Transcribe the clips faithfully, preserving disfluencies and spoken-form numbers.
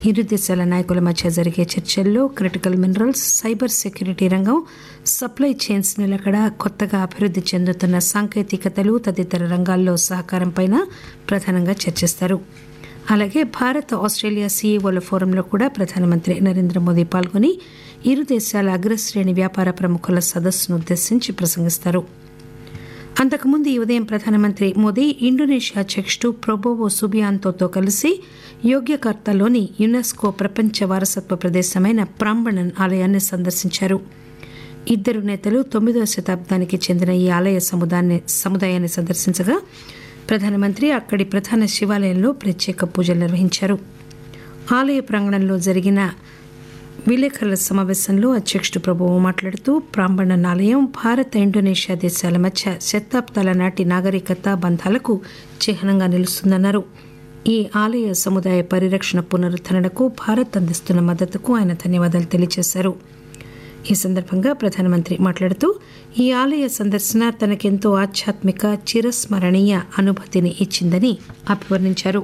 ఇరు దేశాల నాయకుల మధ్య జరిగే చర్చల్లో క్రిటికల్ మినరల్స్, సైబర్ సెక్యూరిటీ రంగం, సప్లై చైన్స్ నిలకడ, కొత్తగా అభివృద్ది చెందుతున్న సాంకేతికతలు తదితర రంగాల్లో సహకారంపై ప్రధానంగా చర్చిస్తారు. అలాగే భారత్ ఆస్ట్రేలియా సీఈఓల ఫోరంలో కూడా ప్రధానమంత్రి నరేంద్ర మోదీ పాల్గొని ఇరు దేశాల అగ్రశ్రేణి వ్యాపార ప్రముఖుల సదస్సును ఉద్దేశించి ప్రసంగిస్తారు. అంతకుముందు ఈ ఉదయం ప్రధానమంత్రి మోదీ ఇండోనేషియా అధ్యక్షుడు ప్రబోవో సుబియాంతోతో కలిసి యోగ్యకర్తాలోని యునెస్కో ప్రపంచ వారసత్వ ప్రదేశమైన ప్రాంబణన్ ఆలయాన్ని సందర్శించారు. ఇద్దరు నేతలు తొమ్మిదవ శతాబ్దానికి చెందిన ఈ ఆలయ సముదాయాన్ని సముదాయాన్ని సందర్శించగా ప్రధానమంత్రి అక్కడి ప్రధాన శివాలయంలో ప్రత్యేక పూజలు నిర్వహించారు. ఆలయ ప్రాంగణంలో జరిగిన విలేకరుల సమావేశంలో అధ్యక్షుడు ప్రభువు మాట్లాడుతూ ప్రాంబణన్ ఆలయం భారత ఇండోనేషియా దేశాల మధ్య శతాబ్దాల నాటి నాగరికత బంధాలకు చిహ్నంగా నిలుస్తుందన్నారు. ఈ ఆలయ సముదాయ పరిరక్షణ పునరుద్దరణకు భారత్ అందిస్తున్న మద్దతుకు ఆయన ధన్యవాదాలు తెలియజేశారు. ఈ సందర్భంగా ప్రధానమంత్రి మాట్లాడుతూ ఈ ఆలయ సందర్శన తనకెంతో ఆధ్యాత్మిక చిరస్మరణీయ అనుభూతిని ఇచ్చిందని అభివర్ణించారు.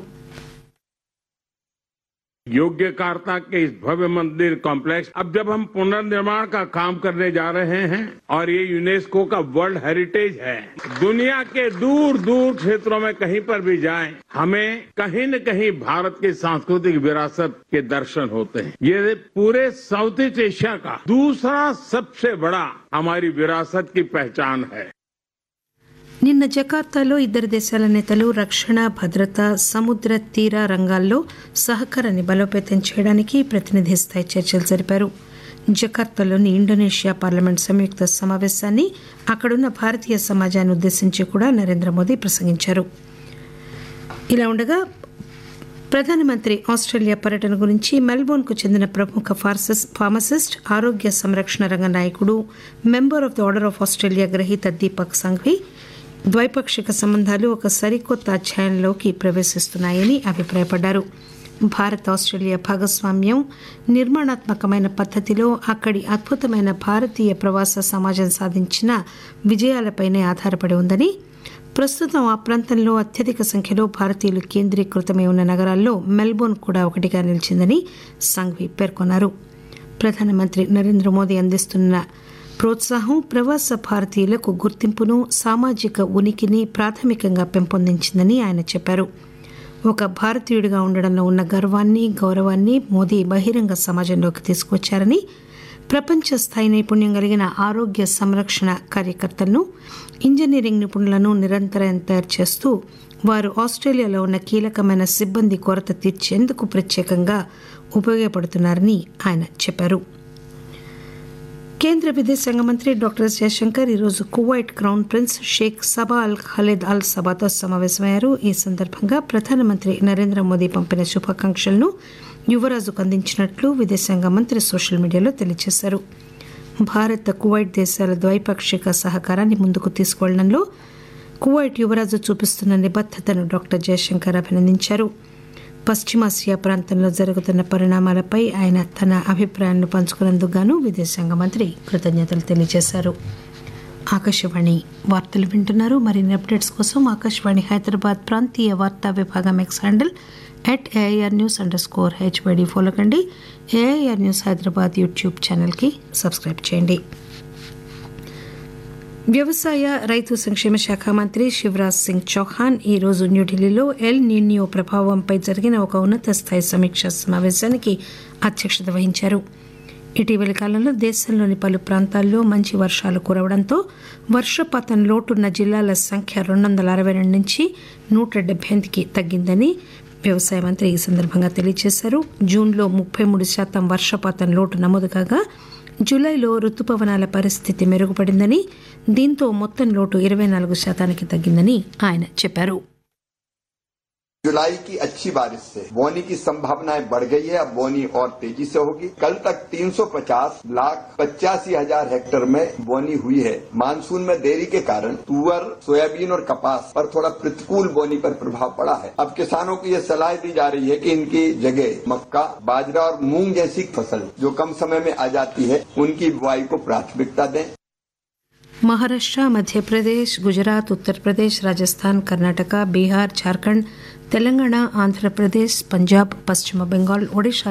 योग्यकार्ता के इस भव्य मंदिर कॉम्प्लेक्स अब जब हम पुनर्निर्माण का काम करने जा रहे हैं और ये यूनेस्को का वर्ल्ड हेरिटेज है, दुनिया के दूर दूर क्षेत्रों में कहीं पर भी जाएं, हमें कहीं न कहीं भारत की सांस्कृतिक विरासत के दर्शन होते हैं. ये पूरे साउथ ईस्ट एशिया का दूसरा सबसे बड़ा हमारी विरासत की पहचान है. నిన్న జకార్తాలో ఇద్దరు దేశాల నేతలు రక్షణ, భద్రత, సముద్ర తీర రంగాల్లో సహకారాన్ని బలోపేతం చేయడానికి ప్రతినిధి స్థాయి చర్చలు జరిపారు. జకార్తాలోని ఇండోనేషియా పార్లమెంట్ సంయుక్త సమావేశాన్ని, అక్కడున్న భారతీయ సమాజాన్ని ఉద్దేశించి కూడా నరేంద్ర మోదీ ప్రసంగించారు. ఇలా ఉండగా ప్రధానమంత్రి ఆస్ట్రేలియా పర్యటన గురించి మెల్బోర్న్కు చెందిన ప్రముఖ ఫార్మసిస్ట్, ఆరోగ్య సంరక్షణ రంగ నాయకుడు, member of the order of Australia గ్రహీత దీపక్ సంఘవి ద్వైపాక్షిక సంబంధాలు ఒక సరికొత్త అధ్యాయంలోకి ప్రవేశిస్తున్నాయని అభిప్రాయపడ్డారు. భారత్ ఆస్ట్రేలియా భాగస్వామ్యం నిర్మాణాత్మకమైన పద్ధతిలో అక్కడి అద్భుతమైన భారతీయ ప్రవాస సమాజం సాధించిన విజయాలపైనే ఆధారపడి ఉందని, ప్రస్తుతం ఆ ప్రాంతంలో అత్యధిక సంఖ్యలో భారతీయులు కేంద్రీకృతమై ఉన్న నగరాల్లో మెల్బోర్న్ కూడా ఒకటిగా నిలిచిందని సంఘవి పేర్కొన్నారు. ప్రధానమంత్రి నరేంద్ర మోదీ అందిస్తున్న ప్రోత్సాహం ప్రవాస భారతీయులకు గుర్తింపును, సామాజిక ఉనికిని ప్రాథమికంగా పెంపొందించిందని ఆయన చెప్పారు. ఒక భారతీయుడిగా ఉండడంలో ఉన్న గర్వాన్ని, గౌరవాన్ని మోదీ బహిరంగ సమాజంలోకి తీసుకొచ్చారని, ప్రపంచ స్థాయి నైపుణ్యం కలిగిన ఆరోగ్య సంరక్షణ కార్యకర్తలను, ఇంజనీరింగ్ నిపుణులను నిరంతరం తయారు చేస్తూ వారు ఆస్ట్రేలియాలో ఉన్న కీలకమైన సిబ్బంది కొరత తీర్చేందుకు ప్రత్యేకంగా ఉపయోగపడుతున్నారని ఆయన చెప్పారు. కేంద్ర విదేశాంగ మంత్రి డాక్టర్ ఎస్ జయశంకర్ ఈరోజు Kuwait crown prince Sheikh Saba అల్ ఖలీద్ అల్ సబాతో సమావేశమయ్యారు. ఈ సందర్భంగా ప్రధానమంత్రి నరేంద్ర మోదీ పంపిన శుభాకాంక్షలను యువరాజుకు అందించినట్లు విదేశాంగ మంత్రి సోషల్ మీడియాలో తెలియజేశారు. భారత్, కువైట్ దేశాల ద్వైపాక్షిక సహకారాన్ని ముందుకు తీసుకువెళ్లడంలో కువైట్ యువరాజు చూపిస్తున్న నిబద్దతను డాక్టర్ జయశంకర్ అభినందించారు. పశ్చిమాసియా ప్రాంతంలో జరుగుతున్న పరిణామాలపై ఆయన తన అభిప్రాయాలను పంచుకున్నందుకు గాను విదేశాంగ మంత్రి కృతజ్ఞతలు తెలియజేశారు. ఆకాశవాణి వార్తలు వింటున్నారు. మరిన్ని అప్డేట్స్ కోసం ఆకాశవాణి హైదరాబాద్ ప్రాంతీయ వార్తా విభాగం X handle at AIR news under score HYD follow కండి. ఏఐఆర్ న్యూస్ హైదరాబాద్ యూట్యూబ్ ఛానల్కి సబ్స్క్రైబ్ చేయండి. వ్యవసాయ, రైతు సంక్షేమ శాఖ మంత్రి శివరాజ్ సింగ్ చౌహాన్ ఈరోజు న్యూఢిల్లీలో ఎల్ నిన్యో ప్రభావంపై జరిగిన ఒక ఉన్నత స్థాయి సమీక్షా సమావేశానికి అధ్యక్షత వహించారు. ఇటీవలి కాలంలో దేశంలోని పలు ప్రాంతాల్లో మంచి వర్షాలు కురవడంతో వర్షపాతం లోటున్న జిల్లాల సంఖ్య రెండు వందల అరవై రెండు నుంచి నూట డెబ్బై ఎనిమిదికి తగ్గిందని వ్యవసాయ మంత్రి ఈ సందర్భంగా తెలియజేశారు. జూన్లో ముప్పై మూడు శాతం వర్షపాతం లోటు నమోదు కాగా జూలైలో రుతుపవనాల పరిస్థితి మెరుగుపడిందని, దీంతో మొత్తం లోటు ఇరవై నాలుగు శాతానికి తగ్గిందని ఆయన చెప్పారు. जुलाई की अच्छी बारिश से बोनी की संभावनाएं बढ़ गई है. अब बोनी और तेजी से होगी. कल तक तीन सौ पचास लाख पचासी हजार हेक्टेयर में बोनी हुई है. मानसून में देरी के कारण तुअर, सोयाबीन और कपास पर थोड़ा प्रतिकूल बोनी पर प्रभाव पड़ा है. अब किसानों को ये सलाह दी जा रही है कि इनकी जगह मक्का, बाजरा और मूंग जैसी फसल जो कम समय में आ जाती है उनकी बुआई को प्राथमिकता दें. మహారాష్ట్ర, మధ్యప్రదేశ్, గుజరాత్, ఉత్తరప్రదేశ్, రాజస్థాన్, కర్ణాటక, బీహార్, జార్ఖండ్, తెలంగాణ, ఆంధ్రప్రదేశ్, పంజాబ్, పశ్చిమ బెంగాల్, ఒడిషా